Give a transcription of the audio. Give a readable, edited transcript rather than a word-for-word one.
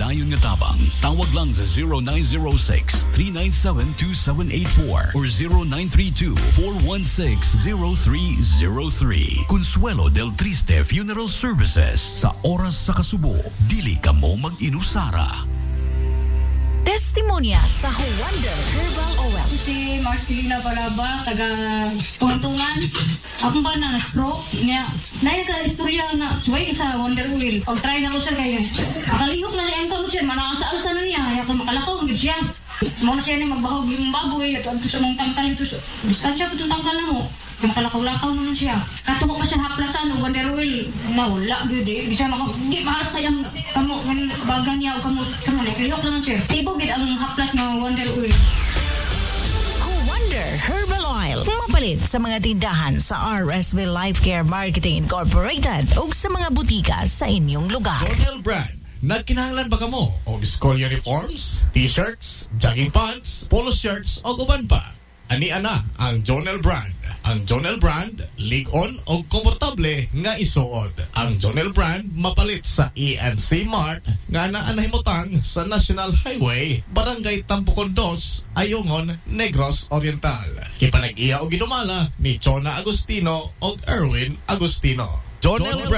dayon nga tabang. Tawag lang sa 0906-397-2784 or 0932-416-0303. Consuelo del Triste Funeral Services. Sa oras sa kasubo, dili ka mo mag-inusara. Testimonya sa Wonder Herbal Oil. Si Marcelina Balaba, taga Tuntungan. Ako ba na stroke niya? Dahil sa istorya na suway sa Wonder Wheel. Pag-try na ko siya kaya. Makalihok na siya ang kamot siya. Manakasa-alasa na niya. Kaya kung makalakaw, hanggang siya. Muna siya na magbahog yung baboy. At ang sa mong tangkal ito. Bistan siya kung tangkal na mo. Makalakaw-lakaw naman siya. Katuko pa siya haplasan o Wonder Wheel. Nawala, good eh. Di siya hindi mahas sayang kamo. Ganun baga niya o kamo. Lihok naman siya. Tibog ang haplas ng Wonder Wheel. Wonder Herbal Oil. Mapalit sa mga tindahan sa RSB Life Care Marketing Incorporated o sa mga butika sa inyong lugar. Jonel Brand. Nagkinahanglan ba kamo og school uniforms, t-shirts, jogging pants, polo shirts o uban pa? Ani-ana ang Jonel Brand. Ang Jonel Brand, lig-on o komportable nga isuod. Ang Jonel Brand mapalit sa ENC Mart nga naanahimutang sa National Highway, Barangay Tampukon 2, Ayungon, Negros Oriental. Kipanag-iya o ginumala ni Chona Agustino o Erwin Agustino. Jonel Brand.